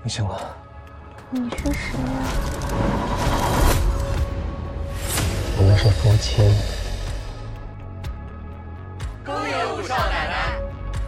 你醒了。 你是谁呀？ 我们是夫妻。 恭迎武少奶奶。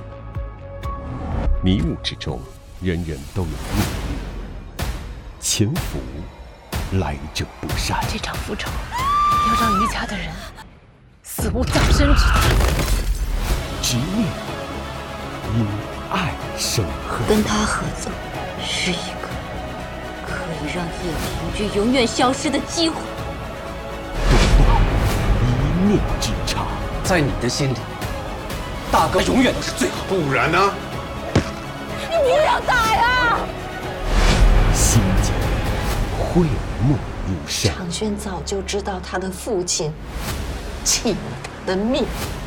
迷雾之中，人人都有命运。潜伏，来者不善。 这场复仇，要让余家的人死无葬身之地。 执念，因爱生恨。 跟他合作，是一个可以让叶庭居永远消失的机会。 独断，一念之差。 在你的心里，大哥永远都是最好。 不然呢？ 你不要打呀！ 心间讳莫如深。 长轩早就知道他的父亲弃了他的命。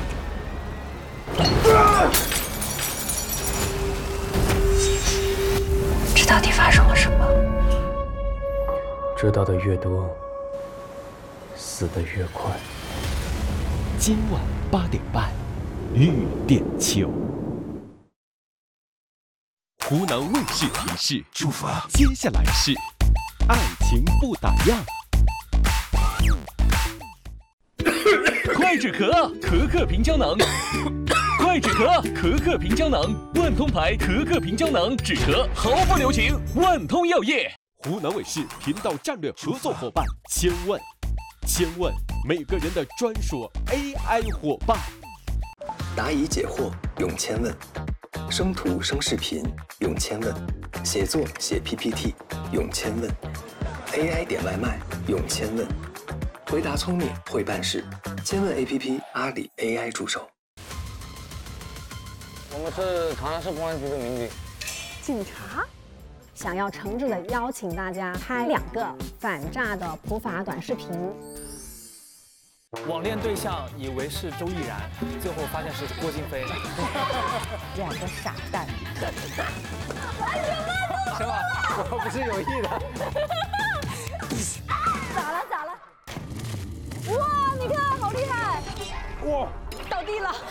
这到底发生了什么？ 知道的越多，死得越快。 今晚8点半，玉殿秋。湖南卫视提示： 祝福啊！ 接下来是爱情不打烊。 快止咳，咳咳平胶囊。快止咳，咳咳平胶囊，万通牌咳咳平胶囊，止咳毫不留情。万通药业， 湖南卫视频道战略合作伙伴千问，千问每个人的专属 AI 伙伴。 答疑解惑用千问，生图生视频用千问，写作写 PPT 用千问 ，AI 点外卖用千问，回答聪明会办事，千问 APP 阿里 AI 助手。 我们是长沙市公安局的民警。 警察想要诚挚地邀请大家拍2个反诈的普法短视频。 网恋对象以为是周毅然，最后发现是郭京飞。 2个傻蛋。 是吧？我不是有意的。 咋了？哇，你看，好厉害！ 哇， 倒地了。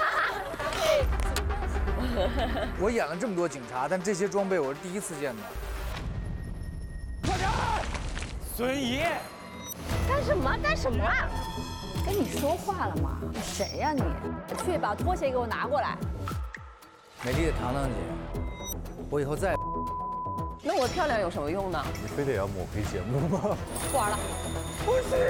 我演了这么多警察，但这些装备我是第一次见到。快点！孙怡， 干什么？跟你说话了吗？你谁呀你？去把拖鞋给我拿过来。 美丽的糖糖姐，我以后再…… 那我漂亮有什么用呢？ 你非得要抹黑节目吗？ 不玩了。 不行。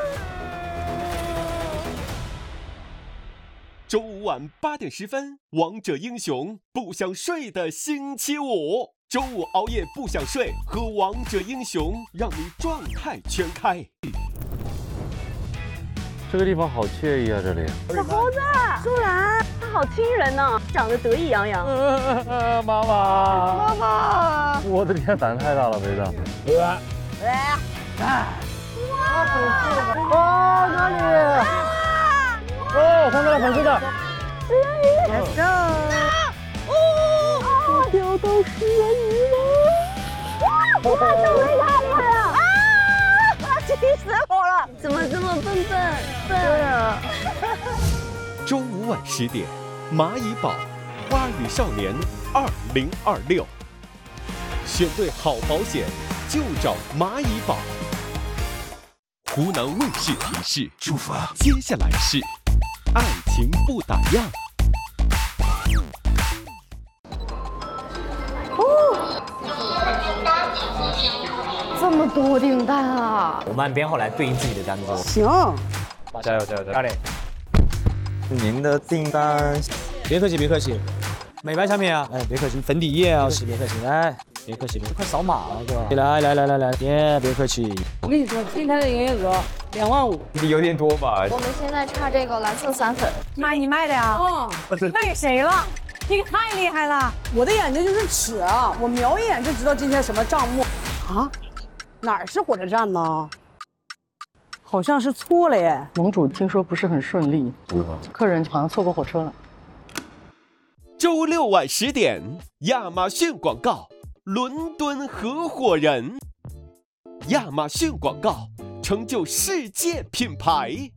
周五晚8点10分，王者英雄不想睡的星期五，周五熬夜不想睡，和王者英雄让你状态全开。 这个地方好惬意啊，这里。 小猴子，苏兰，他好亲人呢，长得得意洋洋。 妈妈，我的天，胆子太大了，妹子。 哇， 哪里？哦，看到了粉丝的。 Let's go！ 我钓到食人鱼了！哇，小妹太厉害了！气死我了！怎么这么笨啊？ 周五晚10点，蚂蚁堡花语少年2026，选对好保险就找蚂蚁堡。湖南卫视提示： 祝福啊！ 接下来是爱情不打烊。 这么多订单啊！ 我们按编号来对应自己的单子。 行， 加油！阿磊， 您的订单。 别客气，美白产品啊，哎，别客气，粉底液啊，是别客气，来，别客气，快扫码啊，是吧？来，别客气。 我跟你说，今天的营业额2万5， 有点多吧？ 我们现在差这个蓝色散粉。 妈，你卖的呀？ 哦， 卖给谁了？这个太厉害了！我的眼睛就是尺啊，我瞄一眼就知道今天什么账目啊。哪儿是火车站呢？好像是错了耶。 盟主听说不是很顺利，客人好像错过火车了。 周六晚10点，亚马逊广告，伦敦合伙人。亚马逊广告成就世界品牌。